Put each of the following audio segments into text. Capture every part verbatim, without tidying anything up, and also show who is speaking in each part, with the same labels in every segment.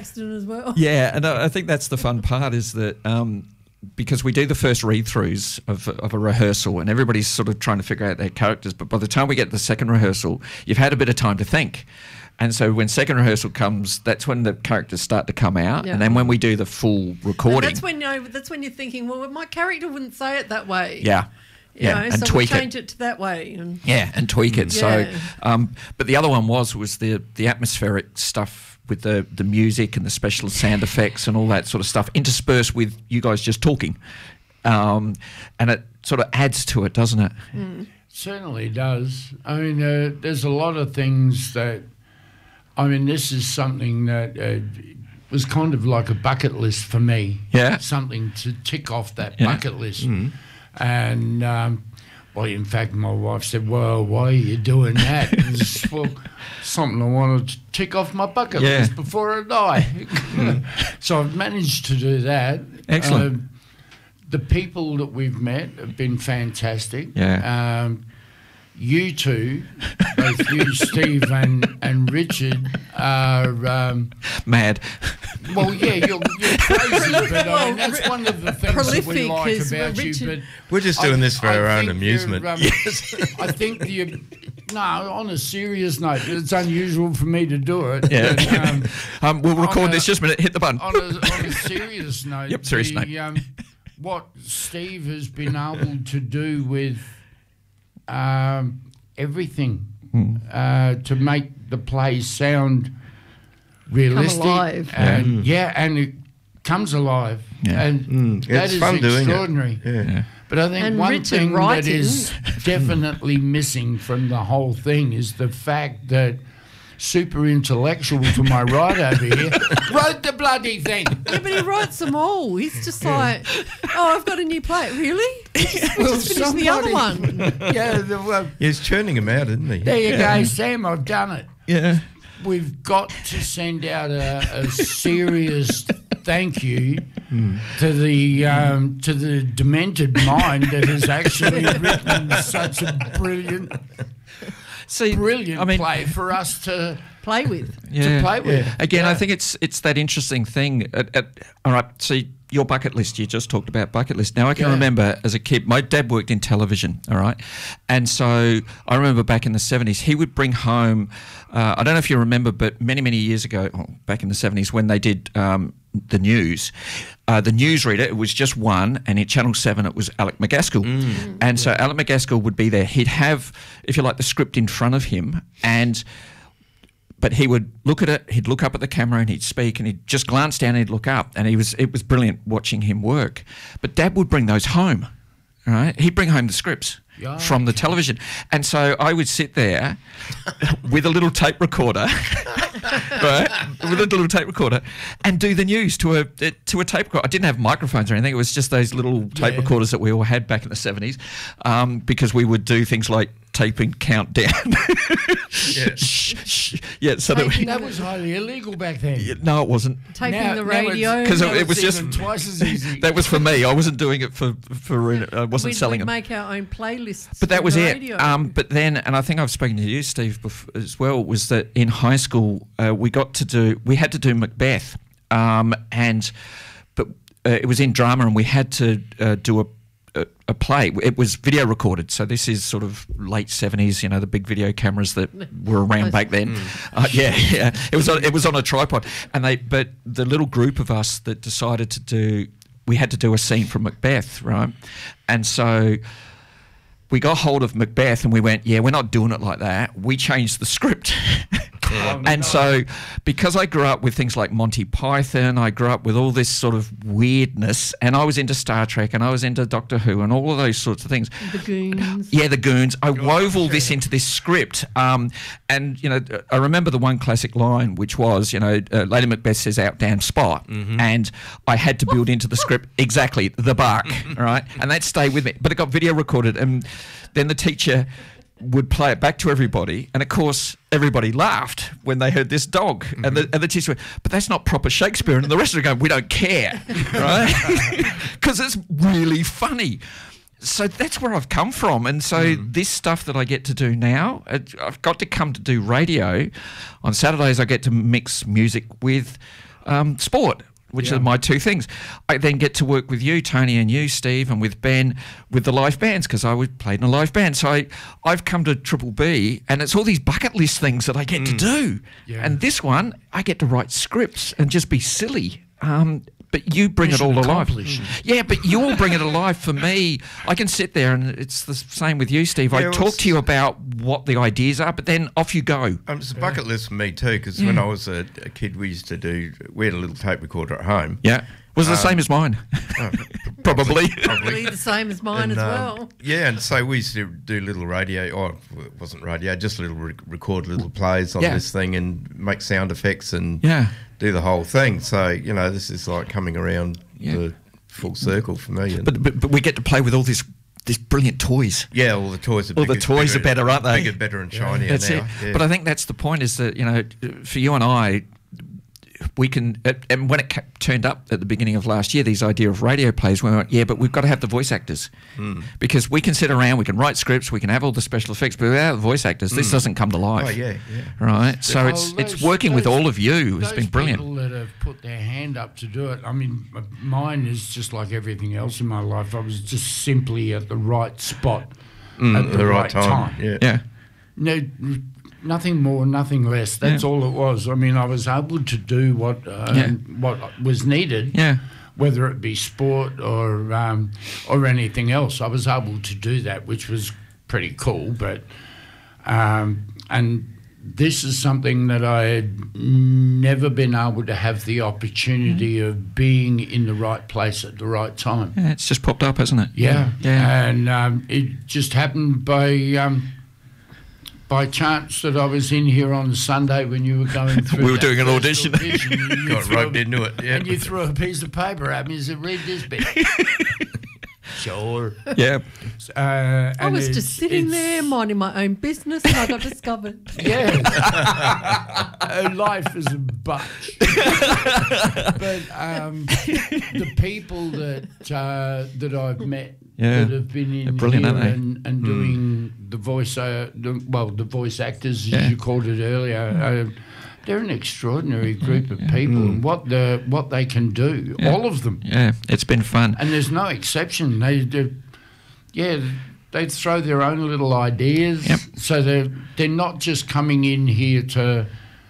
Speaker 1: Buxton as well.
Speaker 2: Yeah, and I I think that's the fun part is that um, because we do the first read-throughs of, of a rehearsal and everybody's sort of trying to figure out their characters, but by the time we get to the second rehearsal, you've had a bit of time to think. And so when second rehearsal comes, that's when the characters start to come out.
Speaker 1: Yeah.
Speaker 2: And then when we do the full recording...
Speaker 1: And that's when, you know, that's when you're thinking, well, my character wouldn't say it that way.
Speaker 2: Yeah.
Speaker 1: You
Speaker 2: Yeah,
Speaker 1: know,
Speaker 2: and
Speaker 1: so
Speaker 2: tweak
Speaker 1: we'll
Speaker 2: it.
Speaker 1: change it to that way. And
Speaker 2: Yeah, and tweak it. So,
Speaker 1: Yeah.
Speaker 2: um, but the other one was was the the atmospheric stuff with the the music and the special sound effects and all that sort of stuff, interspersed with you guys just talking, um, and it sort of adds to it, doesn't it?
Speaker 1: Mm.
Speaker 3: Certainly does. I mean, uh, there's a lot of things that. I mean, this is something that uh, was kind of like a bucket list for me.
Speaker 2: Yeah.
Speaker 3: Something to tick off that
Speaker 2: Yeah.
Speaker 3: bucket list. And, um, well, in fact, my wife said, well, why are you doing that? And it's, well, something I wanted to tick off my bucket
Speaker 2: Yeah.
Speaker 3: list before I die. So I've managed to do that.
Speaker 2: Excellent.
Speaker 3: Um, the people that we've met have been fantastic.
Speaker 2: Yeah.
Speaker 3: Um, you two, both you, Steve, and, and Richard, are... Um,
Speaker 2: Mad.
Speaker 3: well, yeah, you're, you're crazy, but I
Speaker 1: Well,
Speaker 3: mean, that's one of the things that we
Speaker 1: prolific
Speaker 3: like
Speaker 1: is
Speaker 3: about you.
Speaker 1: Richard-
Speaker 3: But
Speaker 4: We're just doing
Speaker 3: I-
Speaker 4: this for
Speaker 3: I
Speaker 4: our own
Speaker 3: think
Speaker 4: amusement.
Speaker 3: you're, Um, I think you... No, on a serious note, it's unusual for me to do it.
Speaker 2: Yeah.
Speaker 3: But, um,
Speaker 2: Um, we'll record
Speaker 3: on a-
Speaker 2: this just a minute. Hit the button.
Speaker 3: on, a, on a serious note,
Speaker 2: Yep, serious
Speaker 3: the,
Speaker 2: note.
Speaker 3: Um, what Steve has been able to do with um, everything
Speaker 2: Hmm.
Speaker 3: uh, to make the play sound realistic,
Speaker 1: alive.
Speaker 3: and yeah, and it comes alive,
Speaker 2: Yeah.
Speaker 3: and
Speaker 4: Mm,
Speaker 3: that
Speaker 4: it's
Speaker 3: is
Speaker 4: fun doing it.
Speaker 3: extraordinary.
Speaker 4: Yeah.
Speaker 3: But I think
Speaker 1: And
Speaker 3: one
Speaker 1: Richard
Speaker 3: thing that
Speaker 1: writing.
Speaker 3: is definitely missing from the whole thing is the fact that super intellectual to my right over here wrote the bloody thing.
Speaker 1: yeah, but he writes them all. He's just like, oh, I've got a new play. Really?
Speaker 3: Well,
Speaker 1: Just finished the other
Speaker 3: somebody-
Speaker 1: one.
Speaker 3: Yeah, the, well,
Speaker 4: He's churning them out, isn't he?
Speaker 3: there you go, Sam. I've done it.
Speaker 2: Yeah.
Speaker 3: We've got to send out a, a serious thank you to the um, to the demented mind that has actually written such a brilliant,
Speaker 2: See,
Speaker 3: brilliant
Speaker 2: I mean,
Speaker 3: play for us to
Speaker 1: Play with.
Speaker 2: yeah.
Speaker 3: to play with.
Speaker 2: Again, I
Speaker 3: Yeah.
Speaker 2: think it's it's that interesting thing. At, at, all right, see, your bucket list, you just talked about bucket list. Now, I can
Speaker 3: Yeah.
Speaker 2: remember as a kid, my dad worked in television, all right? And so I remember back in the seventies, he would bring home, uh, I don't know if you remember, but many, many years ago, oh, back in the seventies, when they did um, the news, uh, the newsreader, it was just one, and in Channel seven, it was Alec McGaskill.
Speaker 3: Mm.
Speaker 2: And so Alec McGaskill would be there. He'd have, if you like, the script in front of him, and... But he would look at it, he'd look up at the camera and he'd speak, and he'd just glance down and he'd look up, and he was it was brilliant watching him work. But Dad would bring those home, right? He'd bring home the scripts
Speaker 3: Yeah.
Speaker 2: from the television. And so I would sit there with a little tape recorder, right? With a little tape recorder, and do the news to a to a tape recorder. I didn't have microphones or anything. It was just those little tape
Speaker 3: Yeah.
Speaker 2: recorders that we all had back in the seventies, um, because we would do things like taping countdown.
Speaker 4: Yeah.
Speaker 2: Shh, shh. Yeah, so that we,
Speaker 3: That was highly illegal back then.
Speaker 2: no, it wasn't.
Speaker 1: Taping
Speaker 3: Now-
Speaker 1: the
Speaker 3: now it's-
Speaker 1: radio.
Speaker 2: 'Cause
Speaker 3: now
Speaker 2: it
Speaker 3: it's
Speaker 2: was just-
Speaker 3: even twice as easy.
Speaker 2: That was for me. I wasn't doing it for for. I wasn't
Speaker 1: we'd,
Speaker 2: selling
Speaker 1: we'd
Speaker 2: them.
Speaker 1: make our own playlists.
Speaker 2: But that
Speaker 1: on
Speaker 2: was
Speaker 1: the
Speaker 2: it.
Speaker 1: radio.
Speaker 2: Um, but then, and I think I've spoken to you, Steve, bef- as well. Was that in high school uh, we got to do? We had to do Macbeth, um, and but uh, it was in drama, and we had to uh, do a. A, a play. It was video recorded, so this is sort of late seventies. You know, the big video cameras that were around back then. Uh, yeah, yeah. It was on, it was on a tripod, and they. But the little group of us that decided to do, we had to do a scene from Macbeth, right? And so we got hold of Macbeth, and we went, yeah, we're not doing it like that. We changed the script. And so, because I grew up with things like Monty Python, I grew up with all this sort of weirdness, and I was into Star Trek, and I was into Doctor Who, and all of those sorts of things.
Speaker 1: The Goons.
Speaker 2: Yeah, the Goons. I wove all this into this script, um, and you know, I remember the one classic line, which was, you know, uh, Lady Macbeth says, "Out, damn spot," and I had to build into the script exactly the bark, right, and that stayed with me. But it got video recorded, and then the teacher would play it back to everybody, and of course everybody laughed when they heard this dog, mm-hmm. and, the, and the teacher went, but that's not proper Shakespeare, and the rest of them going, we don't care, right? Because it's really funny. So that's where I've come from, and so mm. this stuff that I get to do now, I've got to come to do radio. On Saturdays I get to mix music with um, sport, which
Speaker 3: Yeah.
Speaker 2: are my two things. I then get to work with you, Tony, and you, Steve, and with Ben, with the live bands, because I was played in a live band. So I, I've come to Triple B, and it's all these bucket list things that I get to do.
Speaker 3: Yeah.
Speaker 2: And this one, I get to write scripts and just be silly. Um, but you bring it all
Speaker 3: Mission
Speaker 2: alive.
Speaker 3: accomplished.
Speaker 2: Yeah, but you all bring it alive. For me, I can sit there, and it's the same with you, Steve. I
Speaker 4: Yeah, well,
Speaker 2: talk
Speaker 4: it's-
Speaker 2: to you about what the ideas are, but then off you go.
Speaker 4: Um, it's a bucket list for me too, because when I was a, a kid, we used to do. We had a little tape recorder at home.
Speaker 2: Yeah. Was it the same as mine?
Speaker 4: Oh,
Speaker 2: Probably.
Speaker 1: Probably the same as mine
Speaker 4: And,
Speaker 1: as
Speaker 4: um,
Speaker 1: well.
Speaker 4: Yeah, and so we used to do little radio, or it wasn't radio, just little re- record little plays on
Speaker 2: Yeah.
Speaker 4: this thing and make sound effects and
Speaker 2: Yeah.
Speaker 4: do the whole thing. So you know, this is like coming around
Speaker 2: Yeah.
Speaker 4: the full circle for me. And
Speaker 2: But, but but we get to play with all this these brilliant toys.
Speaker 4: yeah, all the toys are
Speaker 2: All the
Speaker 4: bigger,
Speaker 2: toys
Speaker 4: bigger,
Speaker 2: are better, aren't they?
Speaker 4: Bigger, better, and shinier
Speaker 2: That's
Speaker 4: now.
Speaker 2: it.
Speaker 4: Yeah.
Speaker 2: But I think that's the point, is that, you know, for you and I, we can, and when it ca- turned up at the beginning of last year, these idea of radio plays, we went, yeah, but we've got to have the voice actors.
Speaker 4: Hmm.
Speaker 2: Because we can sit around, we can write scripts, we can have all the special effects, but without the voice actors, this doesn't come to life.
Speaker 4: Oh yeah, yeah.
Speaker 2: Right? So
Speaker 3: Oh,
Speaker 2: it's it's
Speaker 3: those-
Speaker 2: working with
Speaker 3: those-
Speaker 2: all of you has
Speaker 3: those
Speaker 2: been brilliant.
Speaker 3: People that have put their hand up to do it. I mean, m- mine is just like everything else in my life. I was just simply at the right spot at the,
Speaker 4: the right
Speaker 3: right,
Speaker 4: time.
Speaker 3: time.
Speaker 4: Yeah.
Speaker 2: Yeah.
Speaker 3: No, nothing more, nothing less. That's
Speaker 2: Yeah.
Speaker 3: all it was. I mean, I was able to do what um,
Speaker 2: Yeah.
Speaker 3: what was needed.
Speaker 2: Yeah.
Speaker 3: Whether it be sport or um, or anything else, I was able to do that, which was pretty cool. But um, and this is something that I had never been able to have the opportunity
Speaker 2: Mm-hmm.
Speaker 3: of being in the right place at the right time.
Speaker 2: Yeah, it's just popped up, hasn't it?
Speaker 3: Yeah,
Speaker 2: Yeah.
Speaker 3: and um, it just happened by um, by chance that I was in here on Sunday when you were going through.
Speaker 2: We were
Speaker 3: that
Speaker 2: doing an
Speaker 3: first
Speaker 2: audition.
Speaker 3: audition, and you
Speaker 4: Got
Speaker 3: threw
Speaker 4: roped
Speaker 3: a-
Speaker 4: into it. Yeah.
Speaker 3: and you threw a piece of paper at me and said, "Read this bit." Sure.
Speaker 2: Yeah.
Speaker 3: Uh,
Speaker 1: I
Speaker 3: and
Speaker 1: was
Speaker 3: it's-
Speaker 1: just sitting
Speaker 3: it's-
Speaker 1: there minding my own business, and I got discovered.
Speaker 3: Yeah. Uh, life is a bunch. But um, the people that uh, that I've met
Speaker 2: Yeah.
Speaker 3: that have been
Speaker 2: They're
Speaker 3: in
Speaker 2: brilliant,
Speaker 3: here
Speaker 2: aren't they?
Speaker 3: and, and doing the voice, uh, the, well, the voice actors, as
Speaker 2: Yeah.
Speaker 3: you called it earlier, uh, they're an extraordinary group of people, and what the what they can do, all of them.
Speaker 2: Yeah. It's been fun.
Speaker 3: And there's no exception. They, they yeah, they throw their own little ideas.
Speaker 2: Yep.
Speaker 3: So they're they're not just coming in here to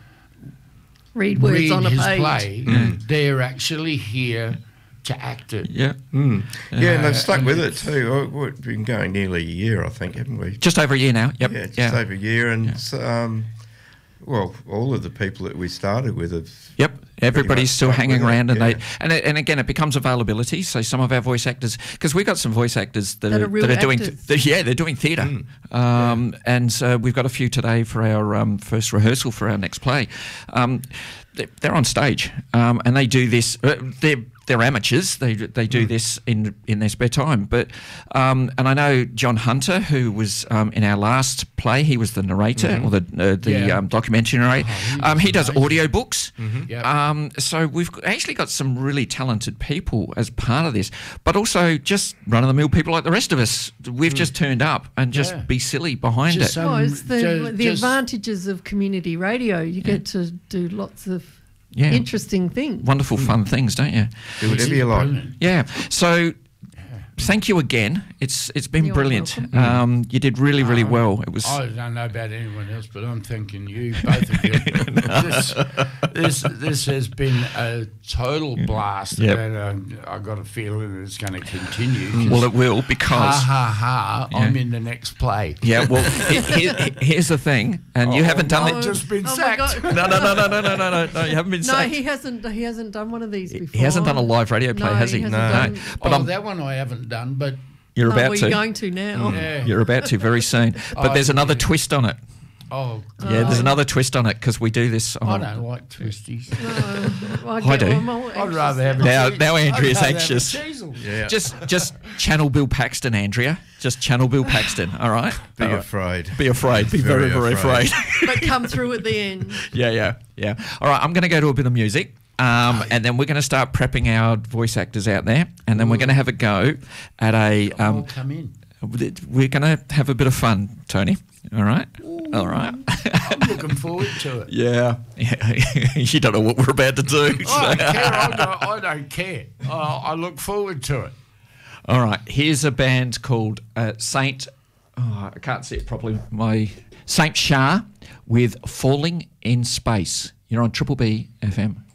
Speaker 1: Read words
Speaker 3: read
Speaker 1: on a
Speaker 3: his
Speaker 1: page.
Speaker 3: play. They're actually here to act it.
Speaker 2: Yeah.
Speaker 4: Mm. Yeah, and
Speaker 3: Uh,
Speaker 4: they've stuck
Speaker 3: and
Speaker 4: with it
Speaker 3: it's-
Speaker 4: too. Oh, We've been going nearly a year, I think, haven't we?
Speaker 2: Just over a year now. Yep.
Speaker 4: Yeah, just
Speaker 2: Yeah.
Speaker 4: over a year, and um, well, all of the people that we started with have.
Speaker 2: Yep, everybody's
Speaker 4: much
Speaker 2: still
Speaker 4: stuck
Speaker 2: hanging
Speaker 4: with it,
Speaker 2: around, and
Speaker 4: yeah.
Speaker 2: they and it- and again, it becomes availability. So some of our voice actors, because we've got some voice actors that,
Speaker 1: That
Speaker 2: are,
Speaker 1: are real
Speaker 2: that are doing,
Speaker 1: actors.
Speaker 2: th- yeah, they're doing theatre, um, and uh, we've got a few today for our um, first rehearsal for our next play. Um, they- they're on stage, um, and they do this. Uh, they're they're amateurs. They they do this in in their spare time. But um, and I know John Hunter, who was um, in our last play, he was the narrator or the uh, the
Speaker 3: Yeah.
Speaker 2: um, documentary narrator.
Speaker 3: he
Speaker 2: um,
Speaker 3: was
Speaker 2: he does
Speaker 3: amazing.
Speaker 2: audiobooks.
Speaker 3: Yep.
Speaker 2: Um, so we've g- actually got some really talented people as part of this, but also just run-of-the-mill people like the rest of us. We've just turned up and just
Speaker 3: Yeah.
Speaker 2: be silly behind
Speaker 3: Just
Speaker 2: it.
Speaker 3: so-
Speaker 1: Well, it's the,
Speaker 3: ju-
Speaker 1: the
Speaker 3: just-
Speaker 1: advantages of community radio. You get to do lots of
Speaker 2: Yeah.
Speaker 1: interesting things.
Speaker 2: Wonderful, fun things, don't you?
Speaker 4: Do whatever you like.
Speaker 3: Brilliant.
Speaker 2: Yeah. So thank you again. It's it's been
Speaker 1: You're
Speaker 2: brilliant.
Speaker 1: welcome.
Speaker 2: Um, you did really, really
Speaker 3: Um,
Speaker 2: well. It was.
Speaker 3: I don't know about anyone else, but I'm thanking you, both of you. this, this, this has been a total blast,
Speaker 2: Yep.
Speaker 3: and um, I got a feeling it's going to continue. 'cause
Speaker 2: Well, it will
Speaker 3: ha
Speaker 2: because.
Speaker 3: ha ha! I'm in the next play.
Speaker 2: Yeah. Well, he- he- here's the thing, and you
Speaker 3: Oh,
Speaker 2: haven't done
Speaker 3: no.
Speaker 2: it.
Speaker 3: just been
Speaker 1: my
Speaker 3: sacked.
Speaker 1: God.
Speaker 2: No, no, no, no, no, no, no, no, no. You haven't been
Speaker 1: No,
Speaker 2: sacked.
Speaker 1: he hasn't. He hasn't done one of these before.
Speaker 2: He hasn't done a live radio play,
Speaker 1: No,
Speaker 2: has he?
Speaker 1: he hasn't
Speaker 2: no.
Speaker 1: done-
Speaker 2: But
Speaker 3: oh,
Speaker 2: I'm,
Speaker 3: that one I haven't done, but
Speaker 2: you're
Speaker 1: No,
Speaker 2: about
Speaker 1: well,
Speaker 2: to.
Speaker 1: you're going to now.
Speaker 3: yeah.
Speaker 2: You're about to very soon. But
Speaker 3: Oh,
Speaker 2: there's another
Speaker 3: yeah.
Speaker 2: twist on it.
Speaker 3: oh,
Speaker 2: Yeah, there's another twist on it because we do this
Speaker 3: I
Speaker 2: on.
Speaker 3: don't like twisties.
Speaker 1: No, I,
Speaker 2: I
Speaker 1: get-
Speaker 2: do.
Speaker 1: I'm all
Speaker 3: I'd
Speaker 1: anxious
Speaker 3: rather have a
Speaker 2: Now-
Speaker 3: cheese-
Speaker 2: now Andrea's
Speaker 3: I'd rather have a
Speaker 2: anxious.
Speaker 3: cheesel.
Speaker 4: Yeah.
Speaker 2: Just, just channel Bill Paxton, Andrea. Just channel Bill Paxton. All right.
Speaker 4: Be
Speaker 2: All right.
Speaker 4: afraid.
Speaker 2: Be afraid. Be very,
Speaker 4: Very
Speaker 2: very afraid.
Speaker 4: afraid.
Speaker 1: but come through at the end.
Speaker 2: yeah, yeah, yeah. All right. I'm going to go to a bit of music. Um, and then we're going to start prepping our voice actors out there, and then we're going to have a go at a.
Speaker 3: I'll
Speaker 2: Um,
Speaker 3: come in.
Speaker 2: we're going to have a bit of fun, Tony. All right.
Speaker 3: Ooh.
Speaker 2: All right.
Speaker 3: I'm looking forward to it.
Speaker 2: Yeah. yeah. You don't know what we're about to do. So.
Speaker 3: I don't care. I don't, I don't care. Uh, I look forward to it.
Speaker 2: All right. Here's a band called uh, Saint. Oh, I can't see it properly. My Saint Shah with Falling in Space. You're on Triple B F M.